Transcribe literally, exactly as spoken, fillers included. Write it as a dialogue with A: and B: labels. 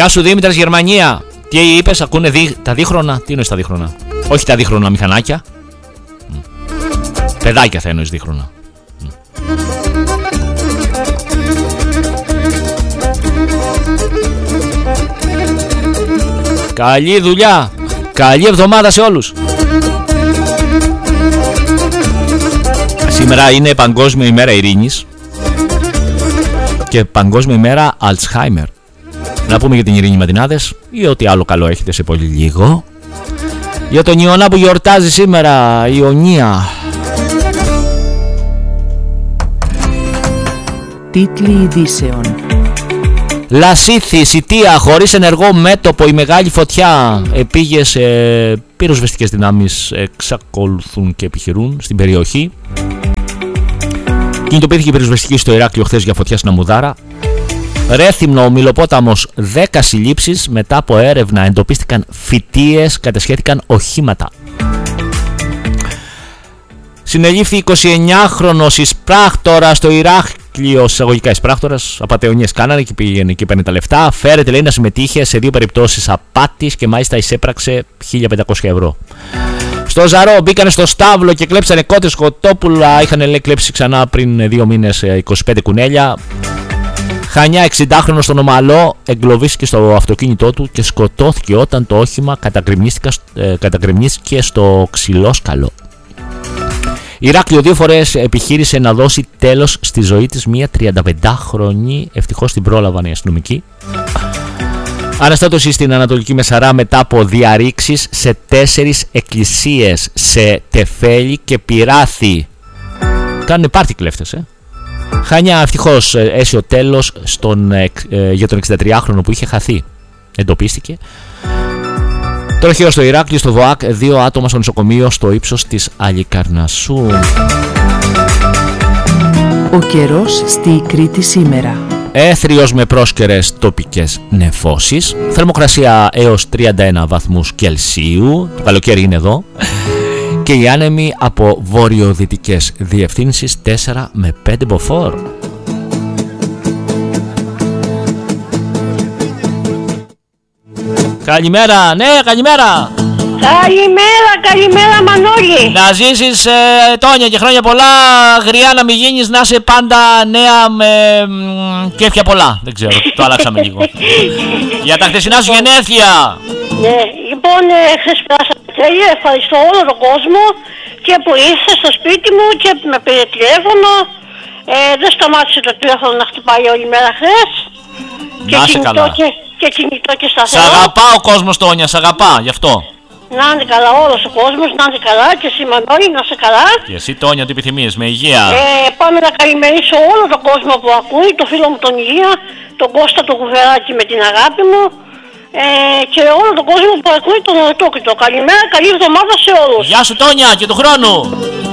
A: Γεια σου Δήμητρας, Γερμανία. Τι είπες, ακούνε δι... τα δίχρονα? Τι είναι τα δίχρονα? Όχι τα δίχρονα μηχανάκια. Mm. Παιδάκια θα εννοείς δίχρονα. Mm. Καλή δουλειά. Καλή εβδομάδα σε όλους. Σήμερα είναι Παγκόσμια ημέρα ειρήνης και Παγκόσμια ημέρα Αλτσχάιμερ. Να πούμε για την ειρήνη Ματινάδες ή ό,τι άλλο καλό έχετε σε πολύ λίγο. Για τον Ιωνά που γιορτάζει σήμερα, Ιωνία.
B: Τίτλοι ειδήσεων.
A: Λασίθι, Σιτία, χωρίς ενεργό μέτωπο η μεγάλη φωτιά. Επήγες ε, πυροσβεστικές δυνάμεις εξακολουθούν και επιχειρούν στην περιοχή. Κινητοποιήθηκε η πυροσβεστική στο Ηράκλειο χθες για φωτιά στην Αμμουδάρα. Ρέθυμνο, Ομιλοπόταμος, δέκα συλλήψεις. Μετά από έρευνα εντοπίστηκαν φυτίες, κατασχέθηκαν οχήματα. Συνελήφθη εικοσιεννιάχρονος εισπράκτορας στο Ηράκλειο, εισαγωγικά εισπράκτορας, απατεωνίες κάνανε και πήγαινε και παίρνει τα λεφτά. Φέρεται, λέει, να συμμετείχε σε δύο περιπτώσεις απάτης και μάλιστα εισέπραξε χίλια πεντακόσια ευρώ. Στο Ζαρό μπήκανε στο στάβλο και κλέψανε κότες σκοτόπουλα. Είχαν, λέει, κλέψει ξανά πριν δύο μήνες είκοσι πέντε κουνέλια. Χανιά, εξηντάχρονος στον Ομαλό, εγκλωβίστηκε στο αυτοκίνητό του και σκοτώθηκε όταν το όχημα καταγκρεμίστηκε στο Ξυλόσκαλο. Ηράκλειο δύο φορές επιχείρησε να δώσει τέλος στη ζωή της μία τριανταπεντάχρονη, ευτυχώς την πρόλαβαν οι αστυνομικοί. Αναστάτωση στην Ανατολική Μεσαρά μετά από διαρρήξεις σε τέσσερις εκκλησίες, σε Τεφέλη και Πυράθη. Κάνουν πάρτι κλέφτες, ε. Χανιά, ευτυχώς έσαι ο τέλος στον, ε, για τον εξηντατριάχρονο που είχε χαθεί. Εντοπίστηκε. Τροχαίο στο Ηράκλειο, στο ΒΟΑΚ, δύο άτομα στο νοσοκομείο στο ύψος της Αλικαρνασσού.
B: Ο καιρός στη Κρήτη σήμερα.
A: Έθριος με πρόσκαιρες τοπικές νεφώσεις. Θερμοκρασία έως τριάντα ένα βαθμούς Κελσίου. Το καλοκαίρι είναι εδώ. Και οι άνεμοι από βορειοδυτικές διευθύνσεις τέσσερα με πέντε μποφόρ. Καλημέρα, ναι, καλημέρα.
C: Καλημέρα, καλημέρα Μανώλη.
A: Να ζήσεις, ε, Τόνια, και χρόνια πολλά. Γριά να μην γίνεις, να είσαι πάντα νέα με μ, κέφια πολλά. Δεν ξέρω, το αλλάξαμε λίγο. Για τα χθεσινά σου γενέθλια.
C: Ναι, λοιπόν, ε, χθες περάσαμε τέλεια. Ευχαριστώ όλο τον κόσμο και που ήρθε στο σπίτι μου και με πήρε τηλέφωνο. Ε, δεν σταμάτησε το τηλέφωνο να χτυπάει όλη μέρα χθες.
A: Να είσαι καλά.
C: Και, και κινητό και σταθερό.
A: Σ' αγαπά ο κόσμος, Τόνια, σ' αγαπά, γι' αυτό.
C: Να είναι καλά όλος ο κόσμος, να είναι καλά και εσύ Μανώλη, να είσαι καλά.
A: Και εσύ, Τόνια, τι επιθυμίες, με υγεία.
C: Ε, πάμε να καλημερίσω όλο τον κόσμο που ακούει, το φίλο μου τον Ηλία, τον Κώστα τον Κουβεράκη με την αγάπη μου ε, και όλο τον κόσμο που ακούει τον Ερωτόκριτο. Καλημέρα, καλή εβδομάδα σε όλους.
A: Γεια σου, Τόνια, και του χρόνου.